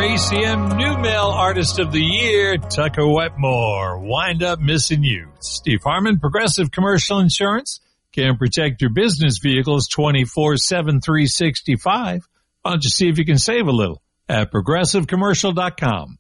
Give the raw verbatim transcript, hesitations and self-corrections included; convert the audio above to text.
A C M New Mail Artist of the Year, Tucker Wetmore. Wind up missing you. Steve Harmon, Progressive Commercial Insurance. Can protect your business vehicles twenty-four seven, three sixty-five. Why don't you see if you can save a little at progressive commercial dot com.